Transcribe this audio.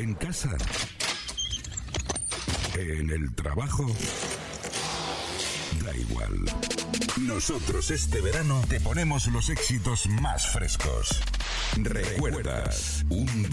¿En casa? ¿En el trabajo? Da igual. Nosotros este verano te ponemos los éxitos más frescos. ¿Recuerdas? Un